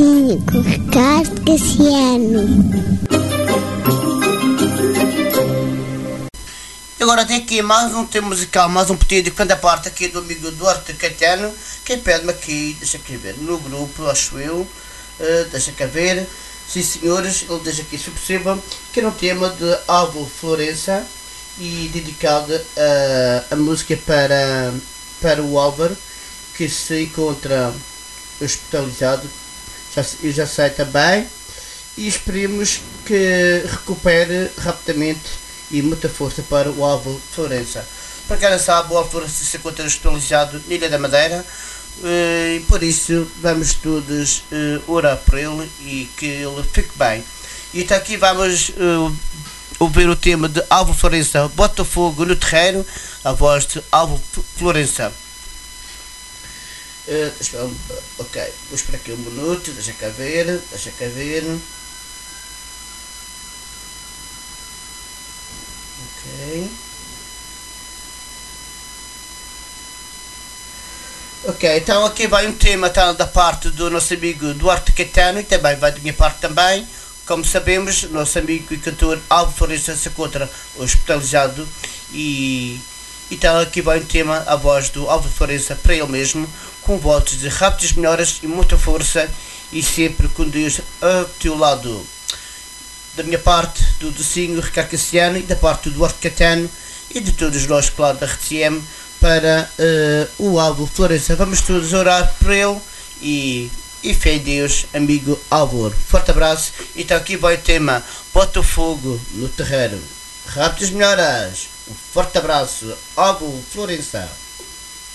Pratinho com Ricardo Cassiano. Agora tem aqui mais um tema musical, mais um pedido de cada parte aqui do amigo Duarte Caetano, que pede-me aqui, deixa aqui ver, no grupo, acho eu, deixa cá ver, sim senhores, ele deixa aqui, se possível, que é um tema de Álvaro Florença e dedicado a música para o Álvaro, que se encontra hospitalizado, eu já sei também, e esperemos que recupere rapidamente e muita força para o Álvaro Florença. Para quem não sabe, o Álvaro Florença se encontra hospitalizado na Ilha da Madeira, e por isso vamos todos orar por ele e que ele fique bem. E então aqui vamos ouvir o tema de Álvaro Florença, Bota Fogo no Terreiro, a voz de Álvaro Florença. Ok, vou esperar aqui um minuto, deixa cá ver. Ok, então aqui vai um tema da parte do nosso amigo Duarte Caetano e também vai da minha parte também. Como sabemos, nosso amigo e cantor Álvaro Florença se encontra hospitalizado e então aqui vai um tema, a voz do Álvaro Florença para ele mesmo, com votos de rápidas melhoras e muita força e sempre com Deus ao teu lado. Da minha parte, do Docinho Ricardo Cassiano e da parte do Duarte Caetano e de todos nós, claro, da RTM, para o Álvaro Florença. Vamos todos orar por ele e fé em Deus, amigo Álvaro. Forte abraço. Então aqui vai o tema, Bota o Fogo no Terreiro. Rápidas melhoras. Um forte abraço, Álvaro Florença.